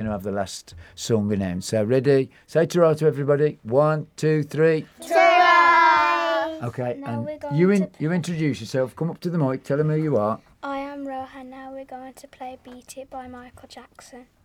to have the last song announced. So ready? Say ta-ra to everybody. 1, 2, 3. Ta-ra! Okay, Now and you introduce yourself. Come up to the mic. Tell them who you are. I am Rohan. Now we're going to play Beat It by Michael Jackson.